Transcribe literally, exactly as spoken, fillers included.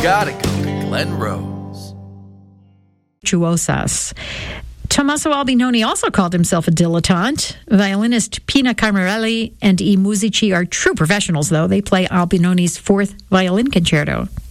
gotta go to Glen Rose. Virtuosas. Tommaso Albinoni also called himself a dilettante. Violinist Pina Camarelli and I Musici are true professionals, though. They play Albinoni's fourth violin concerto.